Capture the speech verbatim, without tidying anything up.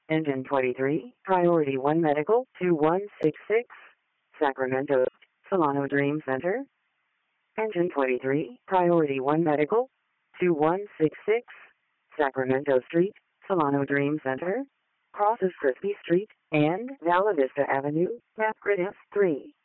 Engine twenty-three, Priority one Medical, two one six six, Sacramento, Solano Dream Center. Engine twenty-three, Priority one Medical, two one six six, Sacramento Street, Solano Dream Center. Crosses Crispy Street and Vala Vista Avenue, Map Grid F three.